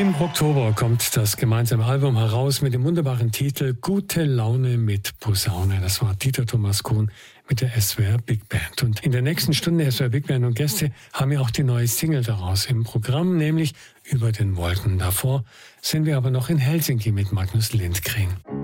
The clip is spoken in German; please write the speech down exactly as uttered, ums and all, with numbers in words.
Im Oktober kommt das gemeinsame Album heraus mit dem wunderbaren Titel Gute Laune mit Posaune. Das war Dieter Thomas Kuhn mit der S W R Big Band. Und in der nächsten Stunde S W R Big Band und Gäste haben wir auch die neue Single daraus im Programm, nämlich Über den Wolken. Davor sind wir aber noch in Helsinki mit Magnus Lindgren.